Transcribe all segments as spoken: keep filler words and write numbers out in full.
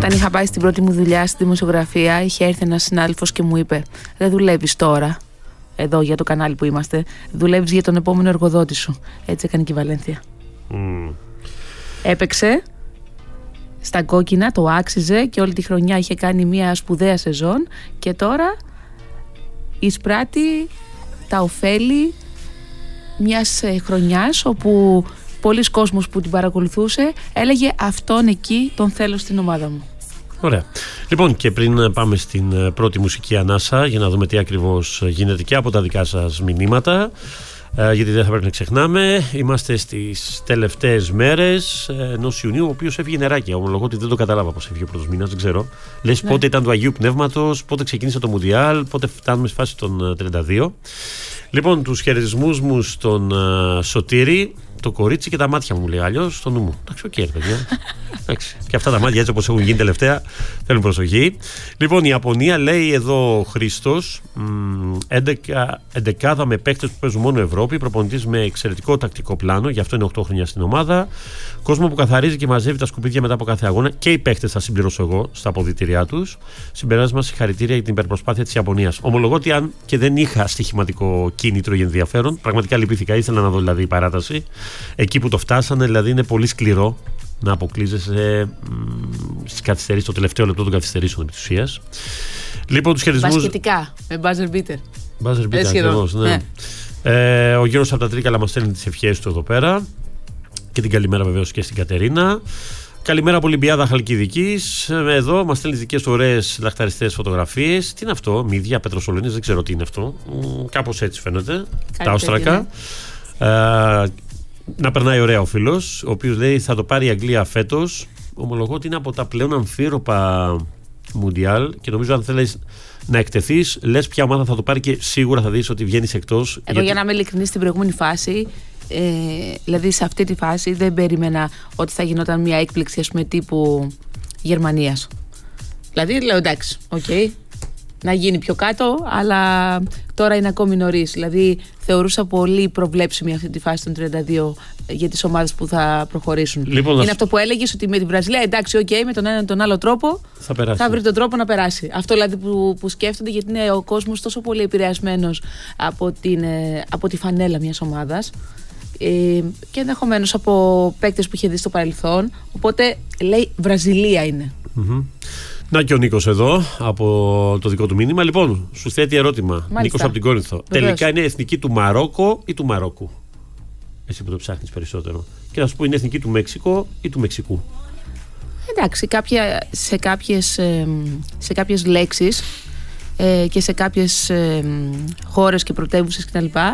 Όταν είχα πάει στην πρώτη μου δουλειά στη δημοσιογραφία, είχε έρθει ένας συνάδελφος και μου είπε: δεν δουλεύεις τώρα, εδώ για το κανάλι που είμαστε, δουλεύεις για τον επόμενο εργοδότη σου. Έτσι έκανε και η Βαλένθια. Mm. Έπαιξε στα κόκκινα, το άξιζε και όλη τη χρονιά είχε κάνει μια σπουδαία σεζόν και τώρα εισπράττει τα ωφέλη μιας χρονιάς όπου πολλοί κόσμος που την παρακολουθούσε έλεγε αυτόν εκεί τον θέλω στην ομάδα μου. Ωραία. Λοιπόν, και πριν πάμε στην πρώτη μουσική ανάσα για να δούμε τι ακριβώς γίνεται και από τα δικά σας μηνύματα, γιατί δεν θα πρέπει να ξεχνάμε, είμαστε στις τελευταίες μέρες ενός Ιουνίου, ο οποίος έφυγε νεράκι. Ομολογώ ότι δεν το κατάλαβα πώς έφυγε ο πρώτος μήνας, δεν ξέρω. Λες ναι. Πότε ήταν του Αγίου Πνεύματος, πότε ξεκίνησε το Μουντιάλ, πότε φτάνουμε στη φάση των τριάντα δύο. Λοιπόν, τους χαιρετισμούς μου στον uh, Σωτήρη, το κορίτσι και τα μάτια μου, λέει αλλιώς, στο νου μου. Εντάξει, οκ, okay, παιδιά. Και αυτά τα μάτια έτσι όπως έχουν γίνει τελευταία θέλουν προσοχή. Λοιπόν, η Ιαπωνία, λέει εδώ ο Χρήστος, εντεκάδα με παίκτες που παίζουν μόνο Ευρώπη, προπονητής με εξαιρετικό τακτικό πλάνο, γι' αυτό είναι οκτώ χρόνια στην ομάδα. Κόσμο που καθαρίζει και μαζεύει τα σκουπίδια μετά από κάθε αγώνα. Και οι παίκτες θα συμπληρώσω εγώ στα αποδυτήριά τους. Συμπεράσμα, συγχαρητήρια για την υπερπροσπάθεια της Ιαπωνίας. Ομολογώ ότι αν και δεν είχα στοιχηματικό κίνητρο για ενδιαφέρον, πραγματικά λυπήθηκα. Ήθελα να δω δηλαδή η παράταση. Εκεί που το φτάσανε, δηλαδή είναι πολύ σκληρό να αποκλείζεσαι στις καθυστερήσεις, το τελευταίο λεπτό των καθυστερήσεων επί της ουσίας. Λοιπόν, τους χαιρετισμούς. Μπασκετικά, με buzzer beater. Buzzer beater, ακριβώς, ναι. ναι. Ε, ο Γιώργος από τα Τρίκαλα μας στέλνει τις ευχές του εδώ πέρα. Και την καλημέρα βεβαίως και στην Κατερίνα. Καλημέρα από Ολυμπιάδα Χαλκιδικής. Εδώ μας στέλνει δικές ωραίες λαχταριστές φωτογραφίες. Τι είναι αυτό, μύδια, πετροσολονίες, δεν ξέρω τι είναι αυτό. Κάπως έτσι φαίνεται. Κάτι τα όστρακα. Ε, να περνάει ωραία ο φίλος, ο οποίος λέει θα το πάρει η Αγγλία φέτος. Ομολογώ ότι είναι από τα πλέον αμφίροπα Μουντιάλ και νομίζω αν θέλεις να εκτεθείς, λες ποια ομάδα θα το πάρει και σίγουρα θα δεις ότι βγαίνεις εκτός. Εγώ γιατί... για να είμαι ειλικρινής, στην προηγούμενη φάση, ε, δηλαδή σε αυτή τη φάση δεν περίμενα ότι θα γινόταν μια έκπληξη, ας πούμε, τύπου Γερμανίας. Δηλαδή λέω εντάξει, οκ, okay, να γίνει πιο κάτω, αλλά τώρα είναι ακόμη νωρίς. Δηλαδή θεωρούσα πολύ προβλέψιμη αυτή τη φάση των τριάντα δύο για τις ομάδες που θα προχωρήσουν. Λοιπόν, είναι αυτό που έλεγες, ότι με τη Βραζιλία εντάξει, οκ, okay, με τον έναν τον άλλο τρόπο θα, θα βρει τον τρόπο να περάσει. Αυτό δηλαδή που, που σκέφτονται, γιατί είναι ο κόσμος τόσο πολύ επηρεασμένος από, την, από τη φανέλα μιας ομάδας ε, και ενδεχομένως από παίκτες που είχε δει στο παρελθόν. Οπότε λέει Βραζιλία είναι. Mm-hmm. Να και ο Νίκος εδώ από το δικό του μήνυμα. Λοιπόν, σου θέτει ερώτημα. Μάλιστα. Νίκος από την Κόρινθο. Βεβαίως. Τελικά είναι εθνική του Μαρόκο ή του Μαρόκου? Εσύ που το ψάχνεις περισσότερο. Και να σου πω, είναι εθνική του Μέξικο ή του Μεξικού? Εντάξει, κάποια, σε, κάποιες, σε κάποιες λέξεις ε, και σε κάποιες ε, χώρες και πρωτεύουσες κτλ. Ε,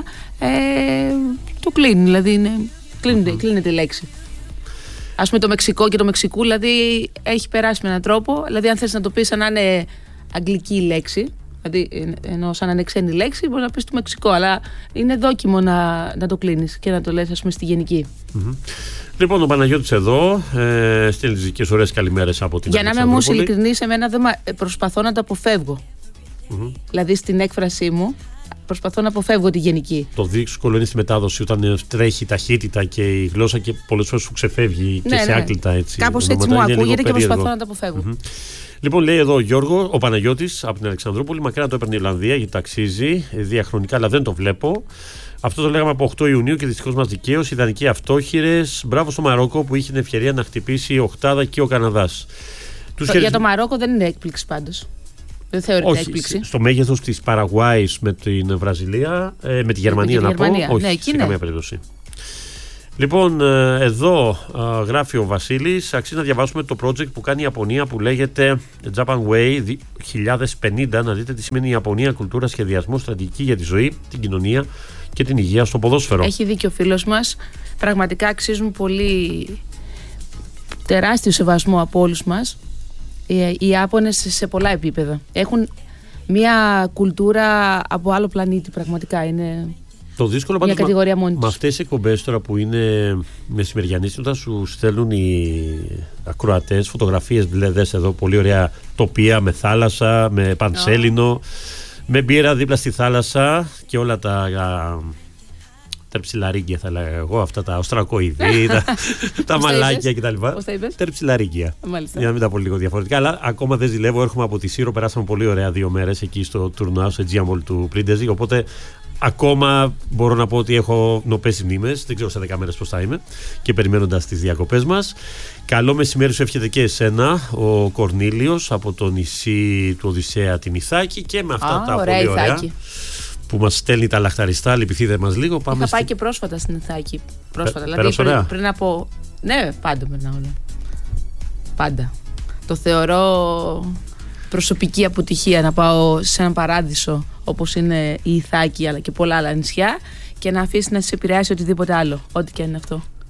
το κλείνει, δηλαδή είναι, κλείνεται, mm-hmm. κλείνεται η λέξη. Ας πούμε το Μεξικό και το Μεξικού, δηλαδή έχει περάσει με έναν τρόπο. Δηλαδή, αν θες να το πεις σαν να είναι αγγλική λέξη, δηλαδή ενώ σαν να είναι ξένη λέξη, μπορεί να πεις το Μεξικό, αλλά είναι δόκιμο να, να το κλείνεις και να το λες, ας πούμε, στη γενική. Mm-hmm. Λοιπόν, ο Παναγιώτης εδώ ε, στέλνει τις δικές ωραίες καλημέρες από την Αλεξανδρούπολη. Για να είμαι όμως ειλικρινής, εμένα δεν προσπαθώ να το αποφεύγω. Mm-hmm. Δηλαδή, στην έκφρασή μου, προσπαθώ να αποφεύγω τη γενική. Το δύσκολο είναι στη μετάδοση όταν τρέχει η ταχύτητα και η γλώσσα και πολλές φορές σου ξεφεύγει ναι, και σε άκλητα έτσι. Κάπως έτσι μου ακούγεται και προσπαθώ να το αποφεύγω. Mm-hmm. Λοιπόν, λέει εδώ ο Γιώργο, ο Παναγιώτης από την Αλεξανδρούπολη, μακριά να το έπαιρνε η Ιρλανδία γιατί ταξίζει διαχρονικά, αλλά δεν το βλέπω. Αυτό το λέγαμε από οκτώ Ιουνίου και δυστυχώς μας δικαίωσε. Ιδανικοί αυτόχειρες. Μπράβο στο Μαρόκο που είχε την ευκαιρία να χτυπήσει η οκτάδα και ο Καναδάς. Το, χαιρι... Για το Μαρόκο δεν είναι έκπληξη πάντως. Δεν θεωρείται έκπληξη. Στο μέγεθος της Παραγουάης με την Βραζιλία, ε, με τη Γερμανία με τη να Γερμανία. πω, όχι, ναι, σε καμία περίπτωση. Λοιπόν, εδώ γράφει ο Βασίλης, αξίζει να διαβάσουμε το project που κάνει η Ιαπωνία που λέγεται Japan Way δύο χιλιάδες πενήντα, να δείτε τι σημαίνει η Ιαπωνία, κουλτούρα, σχεδιασμό, στρατηγική για τη ζωή, την κοινωνία και την υγεία στο ποδόσφαιρο. Έχει δίκιο ο φίλος μας, πραγματικά αξίζουν πολύ τεράστιο σεβασμό από όλους μας. Οι Ιάπωνες σε πολλά επίπεδα έχουν μια κουλτούρα από άλλο πλανήτη, πραγματικά είναι το δύσκολο μια κατηγορία μόνη της. Με αυτές τις εκπομπές τώρα που είναι μεσημεριανές, όταν σου στέλνουν οι ακροατές φωτογραφίες, δες εδώ πολύ ωραία τοπία με θάλασσα, με πανσέλινο, oh. με μπύρα δίπλα στη θάλασσα και όλα τα α, τερψιλαρίγκια θα λέγα εγώ, αυτά τα οστρακοειδή, τα, τα μαλάκια κτλ. Πώς τα είπες? Τερψιλαρίγκια. Για να μην τα πω λίγο διαφορετικά, αλλά ακόμα δεν ζηλεύω. Έρχομαι από τη Σύρο, περάσαμε πολύ ωραία δύο μέρες εκεί στο τουρνουά, στο Τζιάμολ του Πρίντεζι. Οπότε ακόμα μπορώ να πω ότι έχω νοπές μνήμες. Δεν ξέρω σε δέκα μέρες πώς θα είμαι. Και περιμένοντας τις διακοπές μας. Καλό μεσημέρι σου εύχεται και εσένα, ο Κορνήλιος, από το νησί του Οδυσσέα την Ιθάκη. Και με αυτά Α, τα ωραία, πολύ ωραία Ιθάκη. Που μας στέλνει τα λαχταριστά. Λυπηθείτε μας λίγο. Πάμε Είχα στη... πάει και πρόσφατα στην Ιθάκη. Πρόσφατα. Πε, δηλαδή πριν, πριν από. Ναι, πάντα περνάω. Ναι. Πάντα. Το θεωρώ προσωπική αποτυχία να πάω σε έναν παράδεισο όπως είναι η Ιθάκη αλλά και πολλά άλλα νησιά και να αφήσει να σε επηρεάσει οτιδήποτε άλλο, ό,τι και αν είναι αυτό.